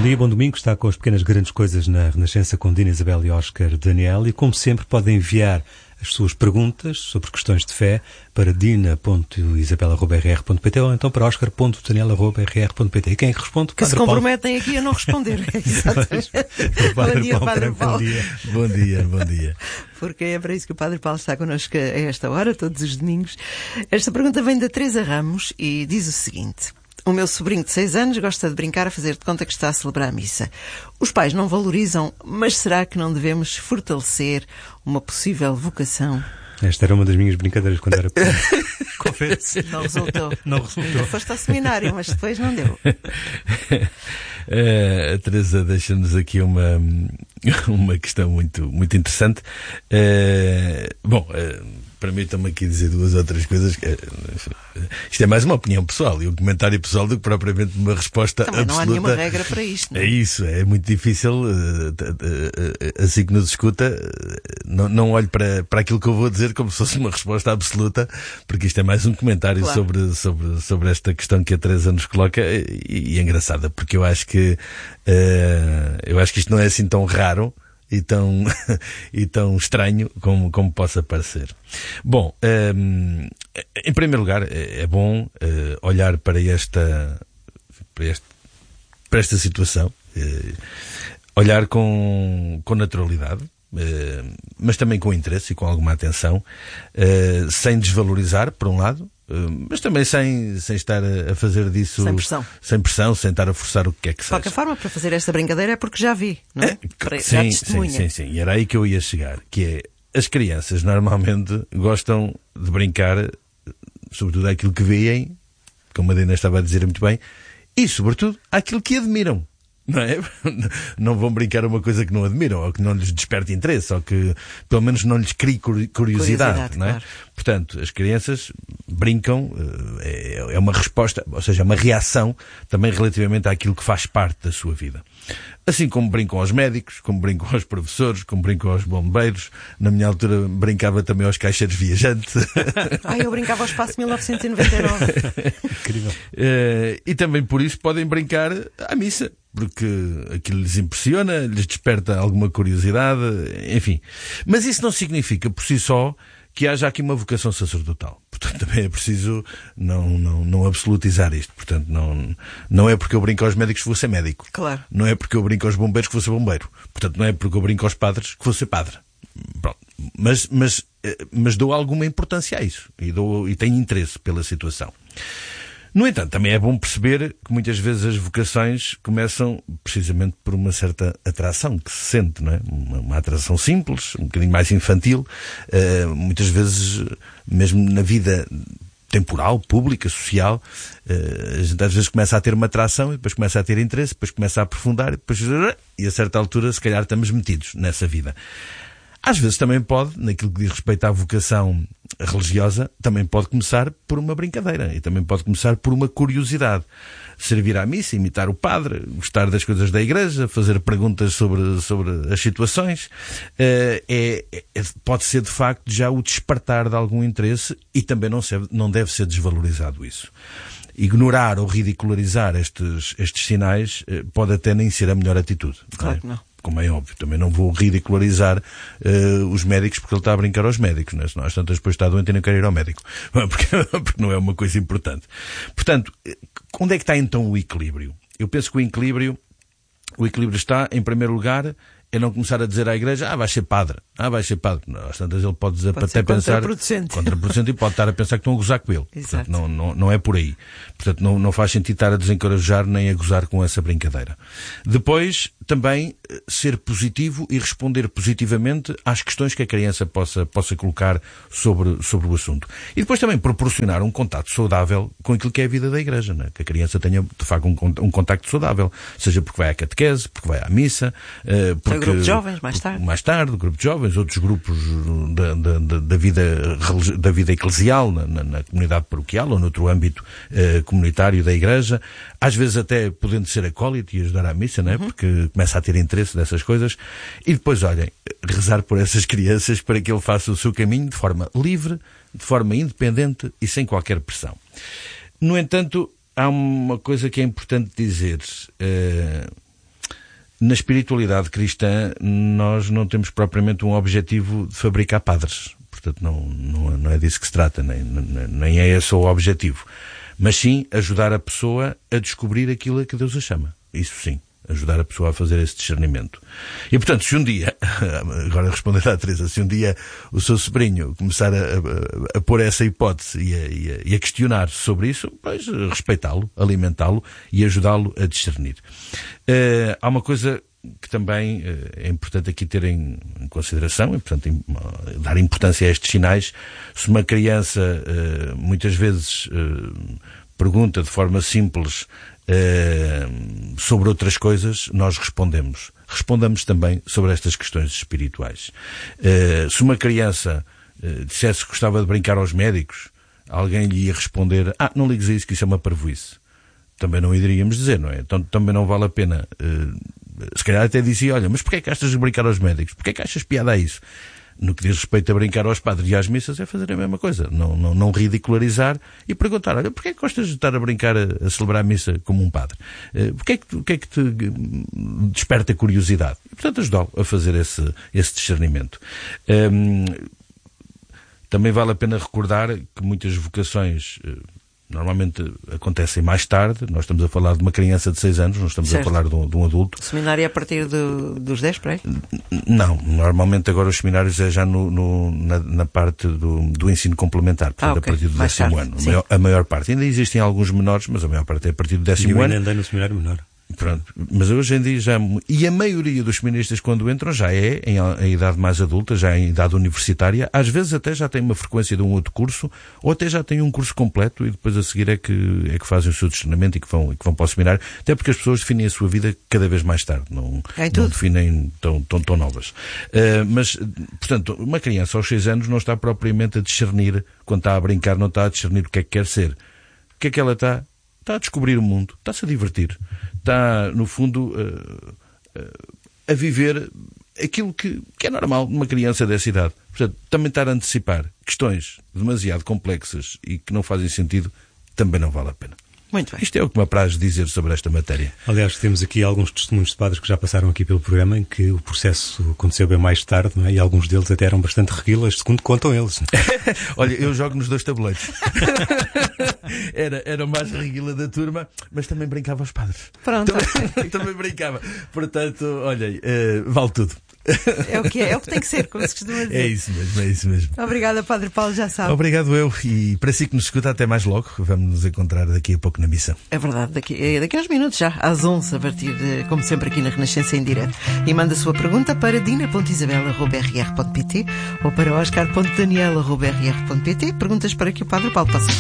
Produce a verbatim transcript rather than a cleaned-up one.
Bom dia, bom domingo. Está com as pequenas grandes coisas na Renascença com Dina, Isabel e Oscar Daniel. E como sempre podem enviar as suas perguntas sobre questões de fé para dina ponto isabel arroba r r ponto p t ou então para oscar ponto daniel arroba r r ponto p t. E quem é que responde? Que se comprometem aqui a não responder. Exatamente. Bom dia, Padre Paulo. Bom dia, bom dia, bom dia. Porque é para isso que o Padre Paulo está connosco a esta hora, todos os domingos. Esta pergunta vem da Teresa Ramos e diz o seguinte: o meu sobrinho de seis anos gosta de brincar a fazer de conta que está a celebrar a missa. Os pais não valorizam, mas será que não devemos fortalecer uma possível vocação? Esta era uma das minhas brincadeiras quando era pequeno. Confesso. Não resultou. Não resultou. Foste ao seminário, mas depois não deu. Uh, a Teresa deixa-nos aqui uma, uma questão muito, muito interessante. Uh, bom... Uh, Permitam-me aqui dizer duas ou três coisas. Que, isto é mais uma opinião pessoal e um comentário pessoal do que propriamente uma resposta Também absoluta. Não há nenhuma regra para isto. Não? É isso, é muito difícil. Assim que nos escuta, não, não olhe para, para aquilo que eu vou dizer como se fosse uma resposta absoluta, porque isto é mais um comentário claro. sobre, sobre, sobre esta questão que a Teresa nos coloca e, e é engraçada, porque eu acho que uh, eu acho que isto não é assim tão raro e tão, e tão estranho como, como possa parecer. Bom, um, em primeiro lugar, é bom uh, olhar para esta, para, este, para esta situação, uh, olhar com, com naturalidade, uh, mas também com interesse e com alguma atenção, uh, sem desvalorizar, por um lado, mas também sem, sem estar a fazer disso... Sem pressão. Sem pressão, sem estar a forçar o que é que seja. De qualquer forma, para fazer esta brincadeira é porque já vi, não é? é sim, sim, sim, sim. E era aí que eu ia chegar, que é, as crianças normalmente gostam de brincar, sobretudo àquilo que veem, como a Dina estava a dizer muito bem, e sobretudo àquilo que admiram. Não é? Não vão brincar uma coisa que não admiram, ou que não lhes desperte interesse, ou que pelo menos não lhes crie curiosidade, curiosidade não é? Claro. Portanto, as crianças brincam, é uma resposta, ou seja, uma reação também relativamente àquilo que faz parte da sua vida. Assim como brincam aos médicos, como brincam aos professores, como brincam aos bombeiros. Na minha altura brincava também aos caixeiros viajantes. Ah, eu brincava ao Espaço mil novecentos e noventa e nove. Incrível. Uh, e também por isso podem brincar à missa, porque aquilo lhes impressiona, lhes desperta alguma curiosidade, enfim. Mas isso não significa por si só que haja aqui uma vocação sacerdotal. Portanto, também é preciso não, não, não absolutizar isto. Portanto, não, não é porque eu brinco aos médicos que vou ser médico. Claro. Não é porque eu brinco aos bombeiros que vou ser bombeiro. Portanto, não é porque eu brinco aos padres que vou ser padre. Pronto. Mas, mas, mas dou alguma importância a isso. E, dou, e tenho interesse pela situação. No entanto, também é bom perceber que muitas vezes as vocações começam precisamente por uma certa atração que se sente, não é? Uma, uma atração simples, um bocadinho mais infantil, uh, muitas vezes, mesmo na vida temporal, pública, social, uh, a gente às vezes começa a ter uma atração e depois começa a ter interesse, depois começa a aprofundar e depois, e a certa altura, se calhar estamos metidos nessa vida. Às vezes também pode, naquilo que diz respeito à vocação religiosa, também pode começar por uma brincadeira e também pode começar por uma curiosidade. Servir à missa, imitar o padre, gostar das coisas da igreja, fazer perguntas sobre, sobre as situações, é, é, pode ser de facto já o despertar de algum interesse e também não, se, não deve ser desvalorizado isso. Ignorar ou ridicularizar estes, estes sinais pode até nem ser a melhor atitude. Claro que não. Como é óbvio, também não vou ridicularizar uh, os médicos porque ele está a brincar aos médicos, não é? Senão às tantas depois está doente e não quer ir ao médico, porque, porque não é uma coisa importante. Portanto, onde é que está então o equilíbrio? Eu penso que o equilíbrio, o equilíbrio está, em primeiro lugar, é não começar a dizer à igreja, ah, vais ser padre, ah, vais ser padre. Não, às tantas ele pode, dizer, pode até pensar... Contraproducente. Contraproducente e pode estar a pensar que estão a gozar com ele. Portanto, não, não, não é por aí. Portanto, não, não faz sentido estar a desencorajar nem a gozar com essa brincadeira. Depois, também, ser positivo e responder positivamente às questões que a criança possa, possa colocar sobre, sobre o assunto. E depois também proporcionar um contacto saudável com aquilo que é a vida da igreja, né? Que a criança tenha, de facto, um, um contacto saudável. Seja porque vai à catequese, porque vai à missa, uh, porque... grupo de jovens, mais tarde. Mais tarde, grupo de jovens, outros grupos da, da, da, vida, da vida eclesial, na, na, na comunidade paroquial ou noutro âmbito uh, comunitário da igreja. Às vezes até podendo ser acólito e ajudar à missa, né? Uhum. Porque começa a ter interesse dessas coisas. E depois, olhem, rezar por essas crianças para que ele faça o seu caminho de forma livre, de forma independente e sem qualquer pressão. No entanto, há uma coisa que é importante dizer. Uh, Na espiritualidade cristã, nós não temos propriamente um objetivo de fabricar padres. Portanto, não, não, não é disso que se trata, nem, nem é esse o objetivo. Mas sim, ajudar a pessoa a descobrir aquilo a que Deus a chama. Isso sim. Ajudar a pessoa a fazer esse discernimento. E, portanto, se um dia, agora respondendo à Teresa, se um dia o seu sobrinho começar a, a, a pôr essa hipótese e a, e a, e a questionar sobre isso, pois respeitá-lo, alimentá-lo e ajudá-lo a discernir. Uh, há uma coisa que também uh, é importante aqui ter em, em consideração, e, portanto, em, uh, dar importância a estes sinais. Se uma criança uh, muitas vezes uh, pergunta de forma simples Uh, sobre outras coisas, nós respondemos. Respondamos também sobre estas questões espirituais. Uh, se uma criança uh, dissesse que gostava de brincar aos médicos, alguém lhe ia responder: ah, não ligues a isso, que isso é uma parvoíce. Também não iríamos dizer, não é? Então também não vale a pena. Uh, se calhar até dizia: olha, mas porquê é que achas de brincar aos médicos? Porquê é que achas piada a isso? No que diz respeito a brincar aos padres e às missas, é fazer a mesma coisa. Não, não, não ridicularizar e perguntar: olha, porquê é que gostas de estar a brincar a, a celebrar a missa como um padre? Uh, porquê é que, porquê é que te desperta curiosidade? E, portanto, ajudá-lo a fazer esse, esse discernimento. Um, também vale a pena recordar que muitas vocações uh, normalmente acontecem mais tarde. Nós estamos a falar de uma criança de seis anos, não estamos certo. a falar de um, de um adulto. O seminário é a partir do, dos dez, por aí? Não, normalmente agora os seminários é já no, no, na, na parte do, do ensino complementar, portanto, ah, okay. a partir do mais décimo tarde. ano. A maior, a maior parte. Ainda existem alguns menores, mas a maior parte é a partir do décimo ano. Eu ainda andei no seminário menor. Pronto, mas hoje em dia já... E a maioria dos seminaristas, quando entram, já é em, em idade mais adulta, já em idade universitária. Às vezes até já tem uma frequência de um outro curso, ou até já tem um curso completo e depois a seguir é que, é que fazem o seu discernimento e que vão, e que vão para o seminário. Até porque as pessoas definem a sua vida cada vez mais tarde, não, é não definem tão, tão, tão novas. Uh, mas, portanto, uma criança aos seis anos não está propriamente a discernir, quando está a brincar, não está a discernir o que é que quer ser. O que é que ela está? Está a descobrir o mundo, está-se a divertir. Está, no fundo, uh, uh, a viver aquilo que, que é normal numa criança dessa idade. Portanto, também estar a antecipar questões demasiado complexas e que não fazem sentido, também não vale a pena. Muito bem. Isto é o que me apraz dizer sobre esta matéria. Aliás, temos aqui alguns testemunhos de padres que já passaram aqui pelo programa em que o processo aconteceu bem mais tarde, não é? E alguns deles até eram bastante reguilas, segundo contam eles. Olha, eu jogo nos dois tabuleiros. Era, era o mais reguila da turma, mas também brincava aos padres. Pronto. Também, também brincava. Portanto, olhem, uh, vale tudo. É o que é, é o que tem que ser, como se costuma dizer. É isso mesmo, é isso mesmo. Obrigada, Padre Paulo, já sabe. Obrigado eu, e para si que nos escuta, até mais logo. Vamos nos encontrar daqui a pouco na missa. É verdade, daqui, daqui a uns minutos já, às onze, a partir de, como sempre, aqui na Renascença em direto. E manda a sua pergunta para dina ponto isabel arroba r r ponto p t ou para oscar ponto daniel arroba r r ponto p t. Perguntas para que o Padre Paulo possa